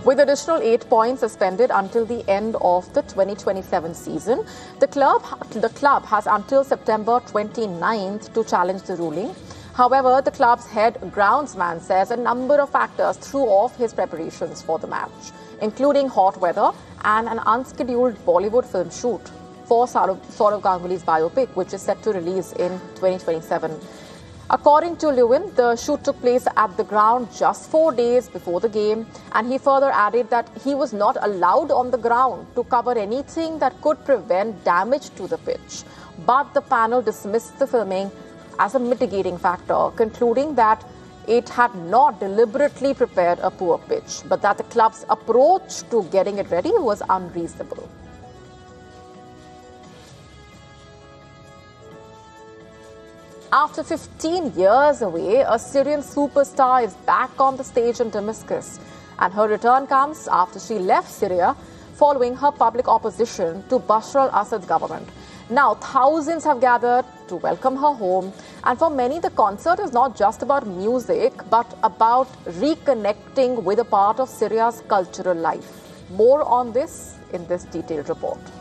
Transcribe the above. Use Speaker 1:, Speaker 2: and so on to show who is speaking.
Speaker 1: With additional 8 points suspended until the end of the 2027 season, the club has until September 29th to challenge the ruling. However, the club's head groundsman says a number of factors threw off his preparations for the match, including hot weather and an unscheduled Bollywood film shoot for Sourav Ganguly's biopic, which is set to release in 2027. According to Lewin, the shoot took place at the ground just 4 days before the game, and he further added that he was not allowed on the ground to cover anything that could prevent damage to the pitch. But the panel dismissed the filming as a mitigating factor, concluding that it had not deliberately prepared a poor pitch, but that the club's approach to getting it ready was unreasonable. After 15 years away, a Syrian superstar is back on the stage in Damascus, and her return comes after she left Syria following her public opposition to Bashar al-Assad's government. Now, thousands have gathered to welcome her home, and for many, the concert is not just about music, but about reconnecting with a part of Syria's cultural life. More on this in this detailed report.